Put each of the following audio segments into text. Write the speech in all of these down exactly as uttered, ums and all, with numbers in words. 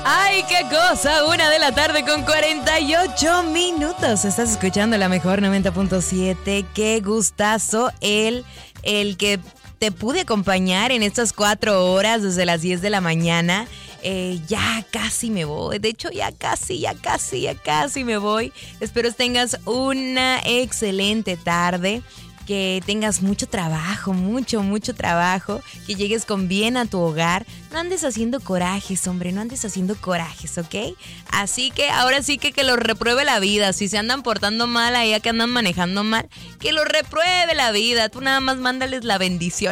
¡Ay, qué cosa! Una de la tarde con cuarenta y ocho minutos. Estás escuchando la mejor noventa punto siete. ¡Qué gustazo el, el que te pude acompañar en estas cuatro horas desde las diez de la mañana! Eh, ya casi me voy. De hecho, ya casi, ya casi, ya casi me voy. Espero tengas una excelente tarde. Que tengas mucho trabajo, mucho, mucho trabajo, que llegues con bien a tu hogar. No andes haciendo corajes, hombre, no andes haciendo corajes, ¿ok? Así que ahora sí que que lo repruebe la vida. Si se andan portando mal, allá que andan manejando mal, que lo repruebe la vida. Tú nada más mándales la bendición.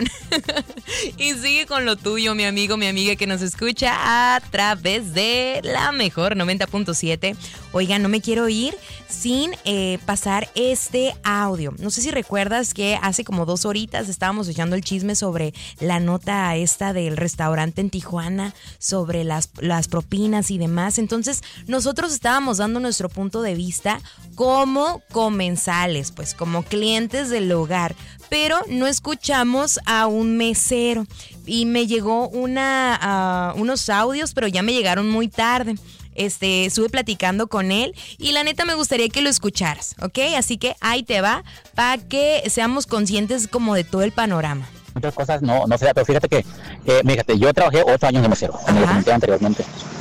Y sigue con lo tuyo, mi amigo, mi amiga que nos escucha a través de la mejor noventa punto siete. Oiga, no me quiero ir sin eh, pasar este audio. No sé si recuerdas que hace como dos horitas estábamos echando el chisme sobre la nota esta del restaurante en Tijuana, sobre las, las propinas y demás. Entonces, nosotros estábamos dando nuestro punto de vista como comensales, pues como clientes del hogar, pero no escuchamos a un mesero. Y me llegó una, uh, unos audios, pero ya me llegaron muy tarde. Este, estuve platicando con él y la neta me gustaría que lo escucharas, ¿ok? Así que ahí te va para que seamos conscientes como de todo el panorama. Muchas cosas no, no sé, pero fíjate que, eh, fíjate, yo trabajé ocho años de mesero, como lo comenté anteriormente.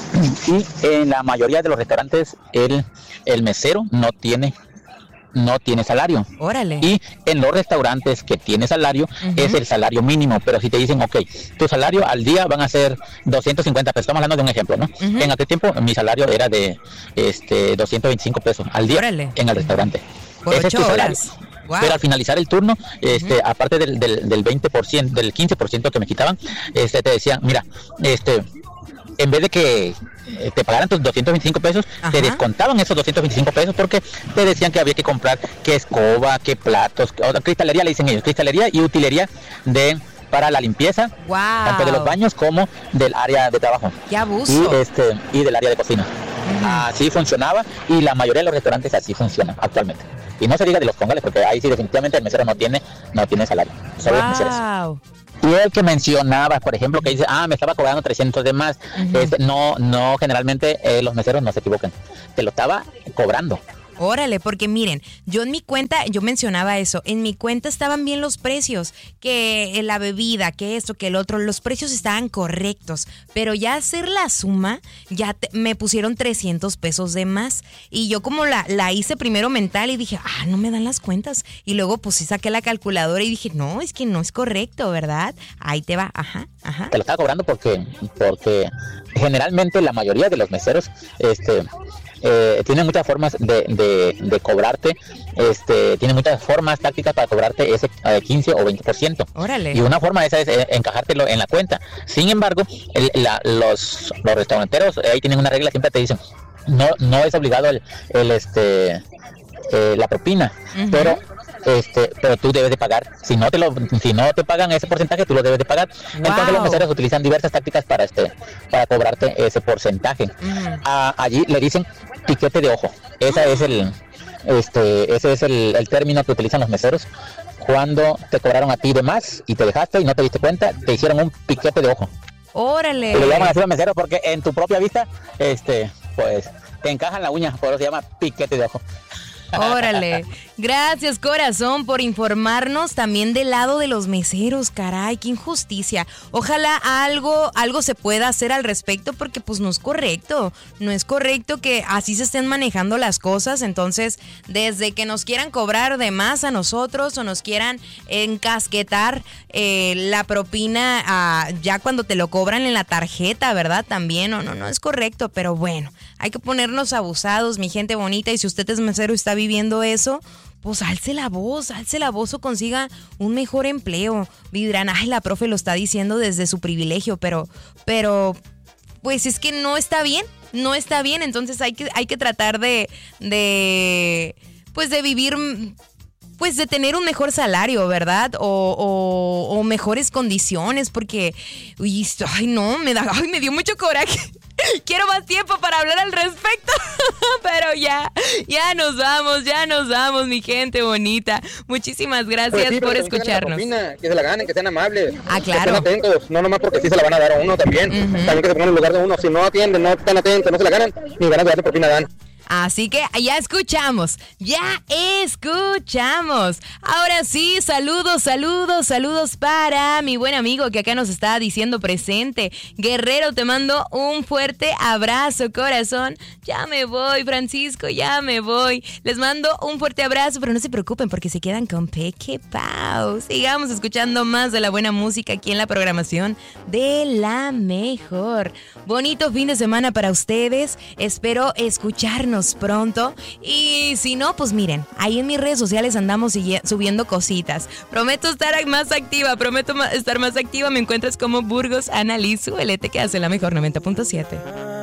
Y en la mayoría de los restaurantes el, el mesero no tiene no tiene salario. Órale. Y en los restaurantes que tiene salario, uh-huh, es el salario mínimo. Pero si te dicen, ok, tu salario al día van a ser doscientos cincuenta pesos. Estamos hablando de un ejemplo, ¿no? Uh-huh. En aquel tiempo mi salario era de este doscientos veinticinco pesos al día. Órale. En el restaurante. Por Ese ocho es tu horas. salario. Wow. Pero al finalizar el turno, este, uh-huh, aparte del, del, del veinte por ciento, del quince por ciento que me quitaban, este, te decían, mira, este, en vez de que te pagaran tus doscientos veinticinco pesos, ajá, te descontaban esos doscientos veinticinco pesos porque te decían que había que comprar qué escoba, qué platos, qué, o, cristalería le dicen ellos, cristalería y utilería de para la limpieza, wow, tanto de los baños como del área de trabajo. ¡Qué abuso! Y, este, y del área de cocina. Uh-huh. Así funcionaba y la mayoría de los restaurantes así funcionan actualmente. Y no se diga de los congales porque ahí sí definitivamente el mesero no tiene, no tiene salario. Solo wow, los meseros. Y el que mencionaba, por ejemplo, que dice, ah, me estaba cobrando trescientos de más, uh-huh, es, no, no, generalmente eh, los meseros no se equivocan, te lo estaba cobrando. Órale, porque miren, yo en mi cuenta, yo mencionaba eso, en mi cuenta estaban bien los precios, que la bebida, que esto, que el otro, los precios estaban correctos, pero ya hacer la suma, ya te, me pusieron trescientos pesos de más, y yo como la, la hice primero mental y dije, ah, no me dan las cuentas, y luego pues sí saqué la calculadora y dije, no, es que no es correcto, ¿verdad? Ahí te va, ajá, ajá. Te lo estaba cobrando porque, porque generalmente la mayoría de los meseros, este... Eh, tiene muchas formas de, de, de cobrarte, este, tiene muchas formas tácticas para cobrarte ese eh, quince o veinte por ciento. Órale. Y una forma de esa es eh, encajártelo en la cuenta. Sin embargo, el, la, los, los restauranteros ahí tienen una regla, siempre te dicen, no, no es obligado el, el este eh, la propina, uh-huh, pero este, pero tú debes de pagar. Si no te lo, si no te pagan ese porcentaje, tú lo debes de pagar. Wow. Entonces los meseros utilizan diversas tácticas para este, para cobrarte ese porcentaje. Uh-huh. A, allí le dicen piquete de ojo. Esa uh-huh, es el, este, ese es el, el término que utilizan los meseros cuando te cobraron a ti de más y te dejaste y no te diste cuenta, te hicieron un piquete de ojo. Órale. Y le llaman así a los meseros porque en tu propia vista, este, pues, te encajan la uña, por eso se llama piquete de ojo. Órale, gracias corazón por informarnos también del lado de los meseros, caray, qué injusticia. Ojalá algo, algo se pueda hacer al respecto porque pues no es correcto, no es correcto que así se estén manejando las cosas. Entonces, desde que nos quieran cobrar de más a nosotros o nos quieran encasquetar eh, la propina a, ya cuando te lo cobran en la tarjeta, ¿verdad? También, no, no, no es correcto, pero bueno, hay que ponernos abusados, mi gente bonita, y si usted es mesero y está viviendo eso, pues alce la voz, alce la voz o consiga un mejor empleo. Dirán, ay, la profe lo está diciendo desde su privilegio, pero, pero, pues es que no está bien, no está bien, entonces hay que, hay que tratar de, de, pues de vivir, pues de tener un mejor salario, ¿verdad? O, o, o mejores condiciones, porque, uy, ay no, me da, ay, me dio mucho coraje. quiero más tiempo para hablar al respecto. Pero ya, ya nos vamos, ya nos vamos, mi gente bonita. Muchísimas gracias pues sí, por escucharnos. Que, propina, que se la ganen, que sean amables. Ah, claro. Que estén atentos, no nomás porque sí se la van a dar a uno también. Uh-huh. También que se pongan en el lugar de uno. Si no atienden, no están atentos, no se la ganan, ni ganas de darle propina dan. Así que ya escuchamos, ya escuchamos. Ahora sí, saludos, saludos, saludos para mi buen amigo que acá nos está diciendo presente. Guerrero, te mando un fuerte abrazo, corazón. Ya me voy, Francisco, ya me voy. Les mando un fuerte abrazo, pero no se preocupen porque se quedan con Peque Pau. Sigamos escuchando más de la buena música aquí en la programación de La Mejor. Bonito fin de semana para ustedes. Espero escucharnos pronto y si no, pues miren, ahí en mis redes sociales andamos subiendo cositas. Prometo estar más activa, prometo estar más activa. Me encuentras como Burgos Ana Liz, L T, que hace La Mejor noventa punto siete.